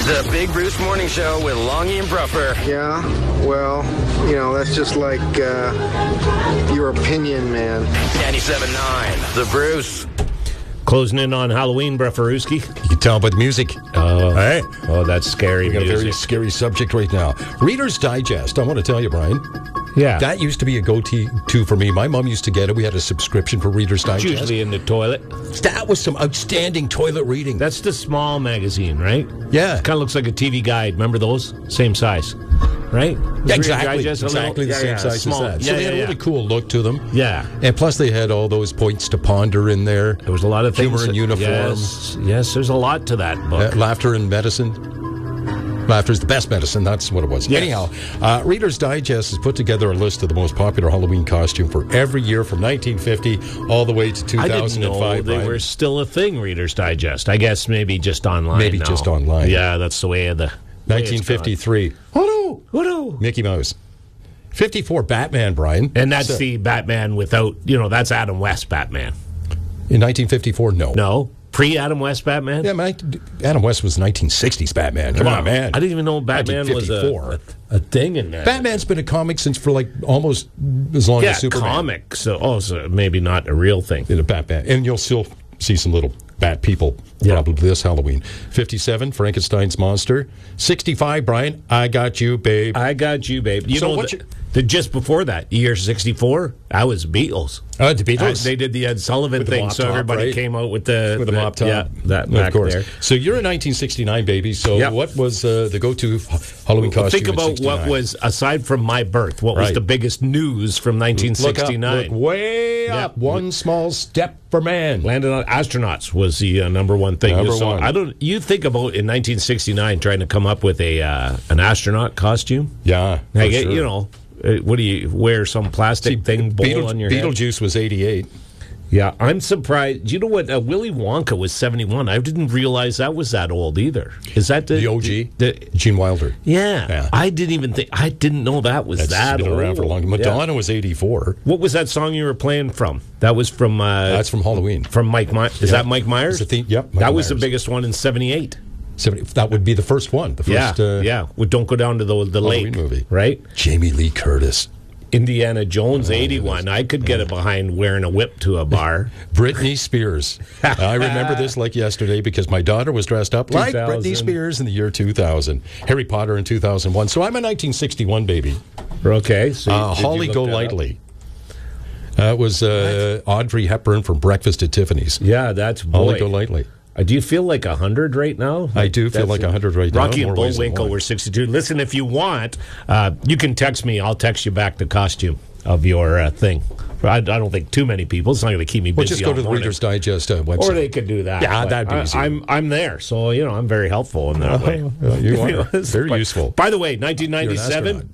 The Big Bruce Morning Show with Longy and Bruffer. Yeah, well, that's just like your opinion, man. 97.9, The Bruce. Closing in on Halloween, Brufferooski. You can tell by the music. Hey. Oh, that's scary We got a music. very scary subject right now. Reader's Digest. I want to tell you, Brian. Yeah. That used to be a go-to for me. My mom used to get it. We had a subscription for Reader's It's Digest. usually in the toilet. That was some outstanding toilet reading. That's the small magazine, right? Yeah. Kind of looks like a TV guide. Remember those? Same size, right? Yeah, exactly the same size small. as that. So they had a really cool look to them. Yeah. And plus they had all those points to ponder in there. There was a lot of things. Humor in uniform. Yes, there's a lot to that book. Laughter and medicine. Laughter's the best medicine. That's what it was. Yes. Anyhow, Reader's Digest has put together a list of the most popular Halloween costume for every year from 1950 all the way to 2005. I didn't know they were still a thing, Reader's Digest. I guess maybe just online Maybe now. just online. Yeah, that's the way of the... 1953. Hello. Mickey Mouse. 54, Batman, Brian. And that's the Batman without, that's Adam West Batman. In 1954, no. No? Pre-Adam West Batman? Yeah, Adam West was 1960s Batman. Come on, man. I didn't even know Batman was a thing in that. Batman's been a comic since for almost as long as Superman. Comic. So maybe not a real thing. In a Batman. And you'll still see some little bat people probably this Halloween. 57, Frankenstein's monster. 65, Brian, I Got You, Babe. I Got You, Babe. Just before that, year 64, I was Beatles. The Beatles? They did the Ed Sullivan thing, so everybody came out with the mop top. Yeah, that back of course. there. So you're a 1969 baby. So what was the go-to Halloween costume? Think about what was, aside from my birth, what was the biggest news from 1969? Look way up. One small step for man. Landed on astronauts was the number one thing. Number one. You think about in 1969 trying to come up with an astronaut costume? Yeah, sure. What do you wear? Some plastic bowl on your head? Beetlejuice was 88. Yeah, I'm surprised. You know what? Willy Wonka was 71. I didn't realize that was that old either. Is that the OG? Gene Wilder. Yeah. I didn't know that was that been old. around for long. Madonna was 84. What was that song you were playing from? That was from... that's from Halloween. From Mike Myers. Is that Mike Myers? Yep. That was the biggest one in 78. That would be the first one. The first, Well, don't go down to the lake movie, right? Jamie Lee Curtis, Indiana Jones, 81. I could get it behind wearing a whip to a bar. Britney Spears. I remember this like yesterday because my daughter was dressed up like Britney Spears in the year 2000. Harry Potter in 2001. So I'm a 1961 baby. Okay. So Holly Golightly. It was Audrey Hepburn from Breakfast at Tiffany's. Yeah, that's Holly Golightly. Do you feel like 100 right now? I do feel like 100 right now. Rocky and Bullwinkle were 62. Listen, if you want, you can text me. I'll text you back the costume of your thing. I don't think too many people. It's not going to keep me busy. Well, just go to the Reader's Digest website. Or they could do that. Yeah, that'd be easy. I'm there, so I'm very helpful in that way. You are very useful. By the way, 1997.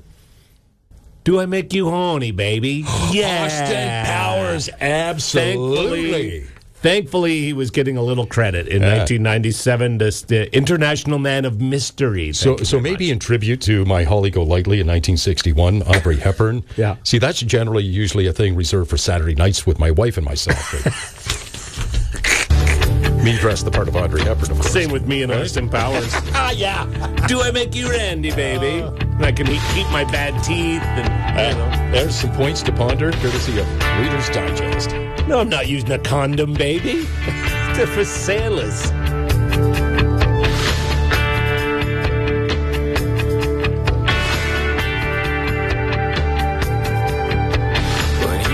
Do I make you horny, baby? Yeah. Austin Powers, absolutely. Thankfully, he was getting a little credit in 1997, the International Man of Mystery. So maybe in tribute to my Holly Golightly in 1961, Audrey Hepburn. Yeah. See, that's usually a thing reserved for Saturday nights with my wife and myself. Me dressed the part of Audrey Hepburn, of course. Same with me and Austin Powers. Yeah. Do I make you Randy, baby? I can eat my bad teeth. There's some points to ponder, courtesy of Reader's Digest. No, I'm not using a condom, baby. They're for sailors.